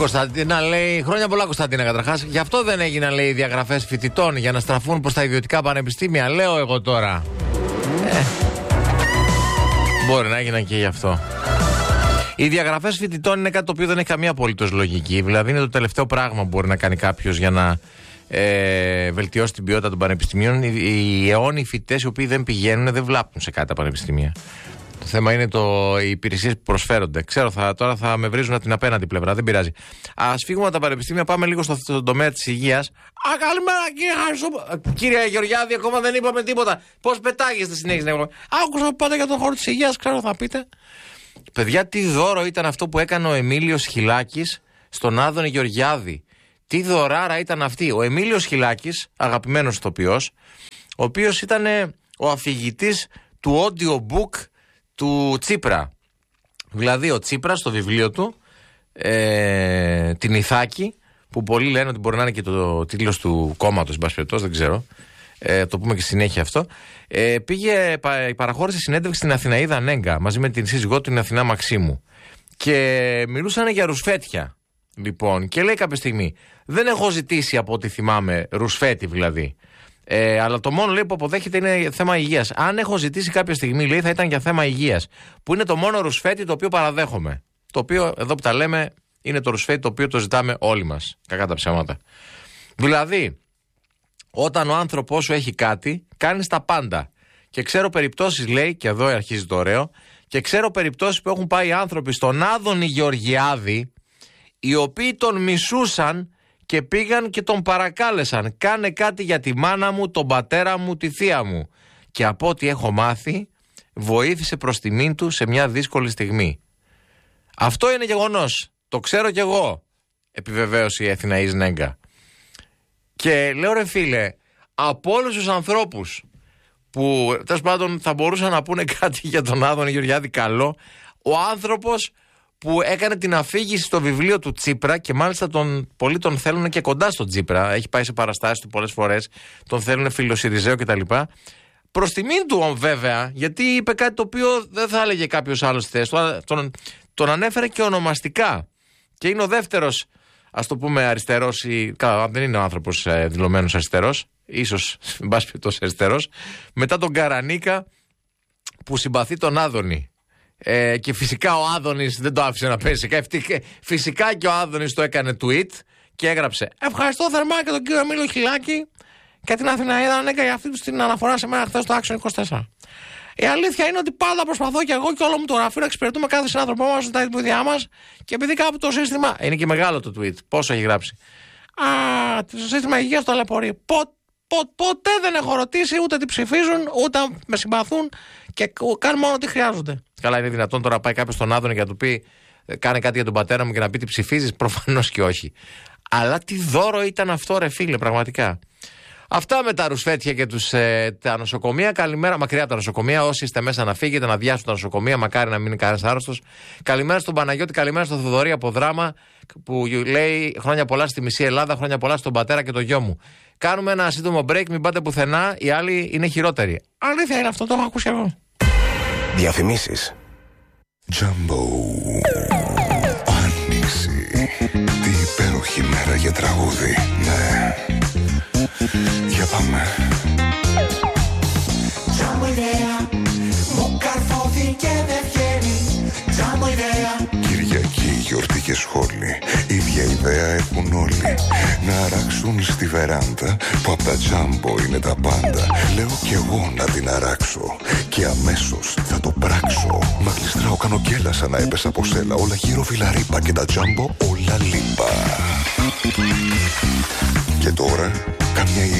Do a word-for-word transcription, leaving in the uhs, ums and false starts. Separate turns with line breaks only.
Κωνσταντίνα λέει: χρόνια πολλά, Κωνσταντίνα, καταρχάς. Γι' αυτό δεν έγιναν, λέει, διαγραφές φοιτητών για να στραφούν προς τα ιδιωτικά πανεπιστήμια. Λέω εγώ τώρα. Ε, μπορεί να έγιναν και γι' αυτό. Οι διαγραφές φοιτητών είναι κάτι το οποίο δεν έχει καμία απολύτως λογική. Δηλαδή, είναι το τελευταίο πράγμα που μπορεί να κάνει κάποιος για να ε, βελτιώσει την ποιότητα των πανεπιστημίων. Οι, οι αιώνιοι φοιτητές οι οποίοι δεν πηγαίνουν δεν βλάπτουν σε κάτι τα πανεπιστήμια. Το θέμα είναι το, οι υπηρεσίες που προσφέρονται. Ξέρω, θα, τώρα θα με βρίζουν από την απέναντι πλευρά. Δεν πειράζει. Ας φύγουμε από τα πανεπιστήμια, πάμε λίγο στο, στον τομέα της υγείας. Α, καλημέρα, κύριε Χαρισόπουλο. Κύριε Γεωργιάδη, ακόμα δεν είπαμε τίποτα. Πώς πετάγεστε συνέχεια? Άκουσα που πάτε για τον χώρο της υγείας, ξέρω, θα πείτε. Παιδιά, τι δώρο ήταν αυτό που έκανε ο Εμίλιος Χιλάκης στον Άδωνη Γεωργιάδη. Τι δωράρα ήταν αυτή. Ο Εμίλιος Χιλάκης, αγαπημένος ηθοποιός, ο οποίος ήταν ο αφηγητής του audiobook του Τσίπρα. Δηλαδή ο Τσίπρας στο βιβλίο του ε, την Ιθάκη, που πολλοί λένε ότι μπορεί να είναι και το τίτλος του κόμματος, δεν ξέρω, ε, το πούμε και συνέχεια αυτό, ε, πήγε, πα, παραχώρησε συνέντευξη στην Αθηναίδα Νέγκα μαζί με την σύζυγό του, την Αθηνά Μαξίμου, και μιλούσαν για ρουσφέτια. Λοιπόν, και λέει κάποια στιγμή: δεν έχω ζητήσει, από ό,τι θυμάμαι, ρουσφέτη δηλαδή. Ε, αλλά το μόνο, λέει, που αποδέχεται είναι θέμα υγείας. Αν έχω ζητήσει κάποια στιγμή, λέει, θα ήταν για θέμα υγείας. Που είναι το μόνο ρουσφέτη το οποίο παραδέχομαι. Το οποίο, εδώ που τα λέμε, είναι το ρουσφέτη το οποίο το ζητάμε όλοι μας. Κακά τα ψέματα. Δηλαδή, όταν ο άνθρωπός σου έχει κάτι, κάνεις τα πάντα. Και ξέρω περιπτώσεις, λέει, και εδώ αρχίζει το ωραίο, και ξέρω περιπτώσεις που έχουν πάει άνθρωποι στον Άδωνη Γεωργιάδη, οι οποίοι τον μισούσαν και πήγαν και τον παρακάλεσαν: κάνε κάτι για τη μάνα μου, τον πατέρα μου, τη θεία μου. Και από ό,τι έχω μάθει, βοήθησε προς τιμήν του σε μια δύσκολη στιγμή. Αυτό είναι γεγονός. Το ξέρω κι εγώ. Επιβεβαίωσε η Αθηναής Νέγκα. Και λέω, ρε φίλε, από όλους τους ανθρώπους που τέλος πάντων θα μπορούσαν να πούνε κάτι για τον Άδωνη Γεωργιάδη καλό, ο άνθρωπος που έκανε την αφήγηση στο βιβλίο του Τσίπρα, και μάλιστα τον, πολλοί τον θέλουν και κοντά στον Τσίπρα, έχει πάει σε παραστάσεις του πολλές φορές, τον θέλουν φιλοσυριζέο κτλ. Προς τιμήν του βέβαια, γιατί είπε κάτι το οποίο δεν θα έλεγε κάποιος άλλος στη θέση του, τον, τον ανέφερε και ονομαστικά. Και είναι ο δεύτερος, ας το πούμε, αριστερός, ή καλά, δεν είναι ο άνθρωπος ε, δηλωμένος αριστερός, ίσως εν πάση περιπτώσει αριστερός, μετά τον Καρανίκα που συμπαθεί τον Άδωνη. Ε, και φυσικά ο Άδωνης δεν το άφησε να πέσει. Φυσικά και ο Άδωνης το έκανε tweet και έγραψε: ευχαριστώ θερμά και τον κύριο Εμίλιο Χιλάκη και την Αθηναίδα Νέγκα για αυτή του την αναφορά σε μένα χθες στο Action είκοσι τέσσερα. Η αλήθεια είναι ότι πάντα προσπαθώ και εγώ και όλο μου το γραφείο να εξυπηρετούμε κάθε συνάνθρωπό μας στα ίδια μας, και επειδή κάπου το σύστημα. Είναι και μεγάλο το tweet. Πόσο έχει γράψει? Α, το σύστημα υγείας το ταλαιπωρεί. Πο, πο, ποτέ δεν έχω ρωτήσει ούτε τι ψηφίζουν, ούτε με συμπαθούν, και κάνουν μόνο τι χρειάζονται. Καλά, είναι δυνατόν τώρα να πάει κάποιος στον Άδωνη και να του πει: κάνε κάτι για τον πατέρα μου, και να πει τι ψηφίζεις? Προφανώς και όχι. Αλλά τι δώρο ήταν αυτό, ρε φίλε, πραγματικά. Αυτά με τα ρουσφέτια και τους, ε, τα νοσοκομεία. Καλημέρα, μακριά τα νοσοκομεία. Όσοι είστε μέσα να φύγετε, να διάσουν τα νοσοκομεία. Μακάρι να μην είναι κανένας άρρωστος. Καλημέρα στον Παναγιώτη, καλημέρα στον Θοδωρή από Δράμα, που λέει: χρόνια πολλά στη μισή Ελλάδα, χρόνια πολλά στον πατέρα και το γιο μου. Κάνουμε ένα σύντομο break, μην πάτε πουθενά. Οι άλλοι είναι χειρότεροι. Αλήθεια είναι αυτό, το έχω ακούσει εγώ.
Διαφημίσεις. Jumbo. Άνοιξη. Τι υπέροχη μέρα για τραγούδι. Ναι. Για πάμε. Jumbo ιδέα. Μου καρφώθηκε και δεν βγαίνει. Jumbo ιδέα. Κυριακή, γιορτή και σχόλη. Ίδια ιδέα έχουν όλοι. Να αράξουν στη βεράντα, που απ' τα Jumbo είναι τα πάντα. Λέω κι εγώ να την αράξω, και αμέσως θα το πράξω. Μα γλιστράω, κάνω κέλα σαν να έπεσα από σέλα. Όλα γύρω φιλαρίπα και τα Jumbo όλα λίπα. Και τώρα, καμιά